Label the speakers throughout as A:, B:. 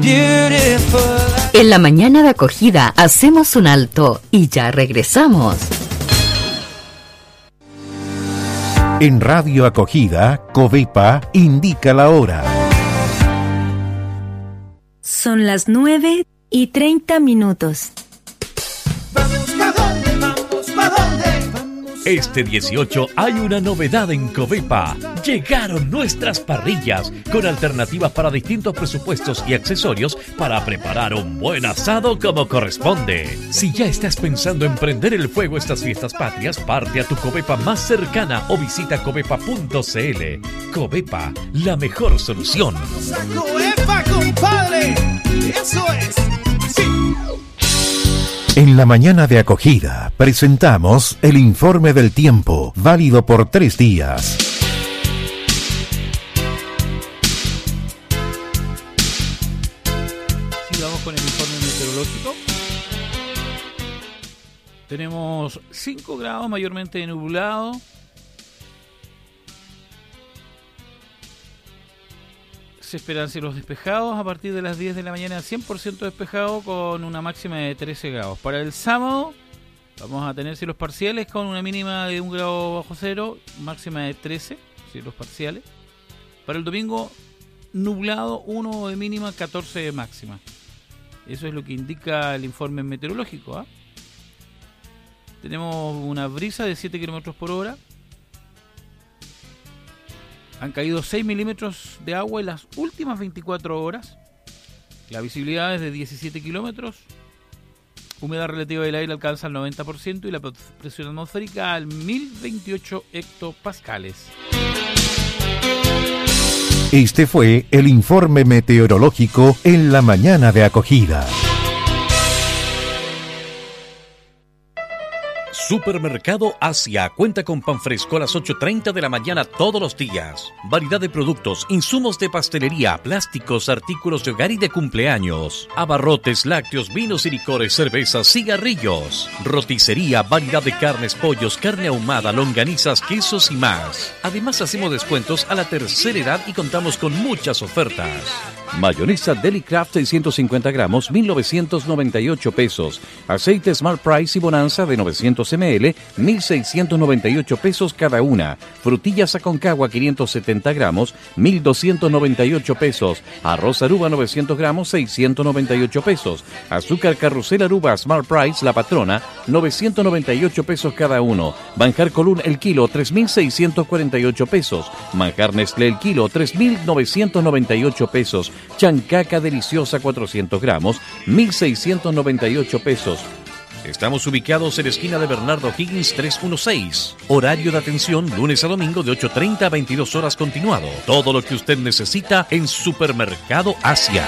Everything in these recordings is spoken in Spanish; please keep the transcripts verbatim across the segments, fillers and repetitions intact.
A: En la mañana de acogida hacemos un alto y ya regresamos.
B: En Radio Acogida, Covepa indica la hora.
C: Son las nueve y treinta minutos.
D: Vamos, ¿pa' dónde? Vamos, ¿pa' dónde? Vamos.
E: Este dieciocho hay una novedad en Covepa. Llegaron nuestras parrillas con alternativas para distintos presupuestos y accesorios para preparar un buen asado como corresponde. Si ya estás pensando en prender el fuego estas fiestas patrias, parte a tu Covepa más cercana o visita covepa punto cl. Covepa, la mejor solución.
D: ¡Covepa, compadre! ¡Eso es! ¡Sí!
B: En la mañana de acogida presentamos el informe del tiempo, válido por tres días.
F: Sigamos con el informe meteorológico. Tenemos cinco grados, mayormente nublado. Se esperan cielos despejados a partir de las diez de la mañana, cien por ciento despejado con una máxima de trece grados. Para el sábado vamos a tener cielos parciales con una mínima de un grado bajo cero, máxima de trece, cielos parciales. Para el domingo nublado, uno de mínima, catorce de máxima. Eso es lo que indica el informe meteorológico, ¿eh? Tenemos una brisa de siete kilómetros por hora. Han caído seis milímetros de agua en las últimas veinticuatro horas. La visibilidad es de diecisiete kilómetros. Humedad relativa del aire alcanza el noventa por ciento y la presión atmosférica al mil veintiocho hectopascales.
B: Este fue el informe meteorológico en la mañana de acogida.
E: Supermercado Asia cuenta con pan fresco a las ocho y treinta de la mañana todos los días. Variedad de productos, insumos de pastelería, plásticos, artículos de hogar y de cumpleaños. Abarrotes, lácteos, vinos y licores, cervezas, cigarrillos. Roticería, variedad de carnes, pollos, carne ahumada, longanizas, quesos y más. Además hacemos descuentos a la tercera edad y contamos con muchas ofertas. Mayonesa Deli Craft seiscientos cincuenta gramos, mil novecientos noventa y ocho pesos. Aceite Smart Price y Bonanza de novecientos mililitros, mil seiscientos noventa y ocho pesos cada una. Frutillas Aconcagua quinientos setenta gramos, mil doscientos noventa y ocho pesos. Arroz Aruba novecientos gramos, seiscientos noventa y ocho pesos. Azúcar Carrusel Aruba Smart Price La Patrona, novecientos noventa y ocho pesos cada uno. Manjar Colún el kilo, tres mil seiscientos cuarenta y ocho pesos. Manjar Nestlé el kilo, tres mil novecientos noventa y ocho pesos. Chancaca deliciosa cuatrocientos gramos, mil seiscientos noventa y ocho pesos. Estamos ubicados en la esquina de Bernardo Higgins trescientos dieciséis. Horario de atención lunes a domingo de ocho y treinta a veintidós horas continuado. Todo lo que usted necesita en Supermercado Asia.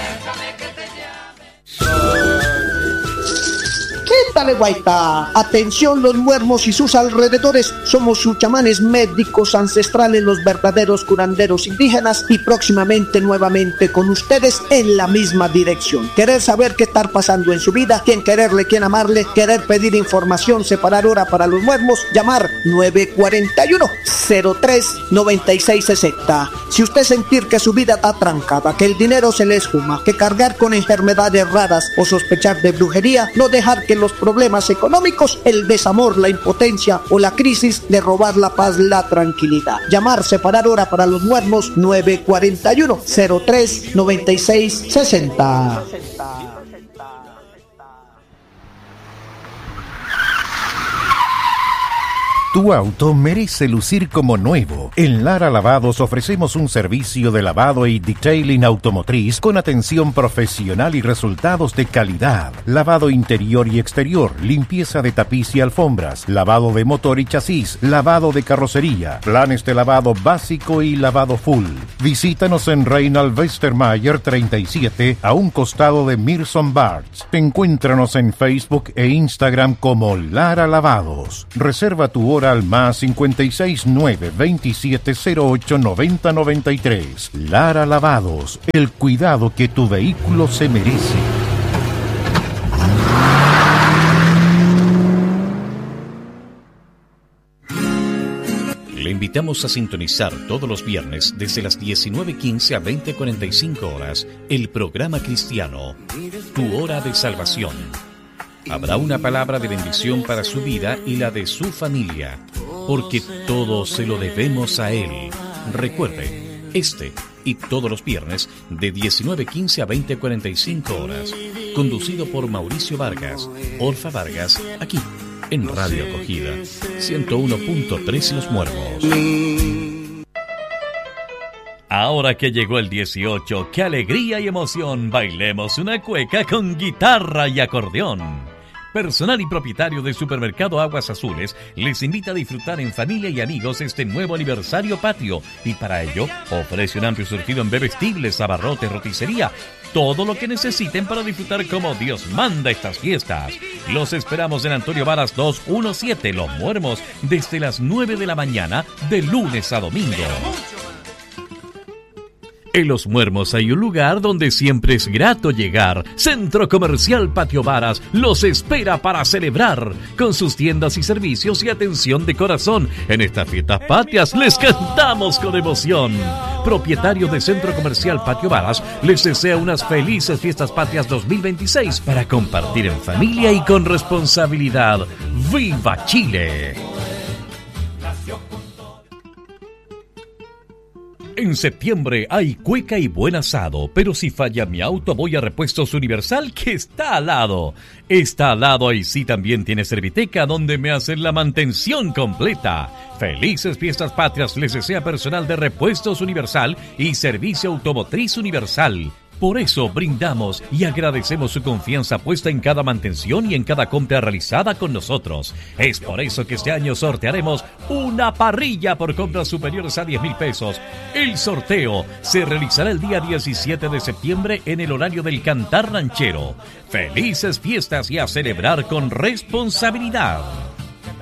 G: Dale Guaita, atención los muermos y sus alrededores, somos sus chamanes médicos ancestrales, los verdaderos curanderos indígenas y próximamente nuevamente con ustedes en la misma dirección. Querer saber qué está pasando en su vida, quién quererle, quién amarle, querer pedir información, separar hora para los muermos, llamar nueve cuatro uno, cero tres, nueve seis seis cero. Si usted sentir que su vida está trancada, que el dinero se le esfuma, que cargar con enfermedades raras o sospechar de brujería, no dejar que los problemas económicos, el desamor, la impotencia o la crisis de robar la paz, la tranquilidad. Llamar, separar hora para los muertos nueve cuatro uno, cero tres, nueve seis seis cero.
B: Tu auto merece lucir como nuevo. En Lara Lavados ofrecemos un servicio de lavado y detailing automotriz con atención profesional y resultados de calidad. Lavado interior y exterior, limpieza de tapiz y alfombras, lavado de motor y chasis, lavado de carrocería, planes de lavado básico y lavado full. Visítanos en Reinald Westermayer treinta y siete, a un costado de Mirson Barts. Encuéntranos en Facebook e Instagram como Lara Lavados. Reserva tu hora al más cincuenta y seis, nueve, veintisiete, cero ocho, noventa, noventa y tres. Lara Lavados, el cuidado que tu vehículo se merece.
E: Le invitamos a sintonizar todos los viernes desde las diecinueve quince a veinte cuarenta y cinco horas el programa cristiano, Tu Hora de Salvación. Habrá una palabra de bendición para su vida y la de su familia, porque todo se lo debemos a Él. Recuerde, este y todos los viernes de diecinueve quince a veinte cuarenta y cinco horas, conducido por Mauricio Vargas, Orfa Vargas, aquí en Radio Acogida, ciento uno punto tres Los Muermos. Ahora que llegó el dieciocho, ¡qué alegría y emoción! Bailemos una cueca con guitarra y acordeón. Personal y propietario del Supermercado Aguas Azules les invita a disfrutar en familia y amigos este nuevo aniversario patrio, y para ello ofrece un amplio surtido en bebestibles, abarrotes, roticería, todo lo que necesiten para disfrutar como Dios manda estas fiestas. Los esperamos en Antonio Varas doscientos diecisiete, Los Muermos, desde las nueve de la mañana de lunes a domingo. En Los Muermos hay un lugar donde siempre es grato llegar. Centro Comercial Patio Varas los espera para celebrar con sus tiendas y servicios y atención de corazón. En estas fiestas patrias les cantamos con emoción. Propietario de Centro Comercial Patio Varas les desea unas felices fiestas patrias dos mil veintiséis para compartir en familia y con responsabilidad. ¡Viva Chile! En septiembre hay cueca y buen asado, pero si falla mi auto voy a Repuestos Universal, que está al lado. Está al lado y sí también tiene Serviteca, donde me hacen la mantención completa. Felices fiestas patrias les desea personal de Repuestos Universal y Servicio Automotriz Universal. Por eso brindamos y agradecemos su confianza puesta en cada mantención y en cada compra realizada con nosotros. Es por eso que este año sortearemos una parrilla por compras superiores a diez mil pesos. El sorteo se realizará el día diecisiete de septiembre en el horario del Cantar Ranchero. Felices fiestas y a celebrar con responsabilidad.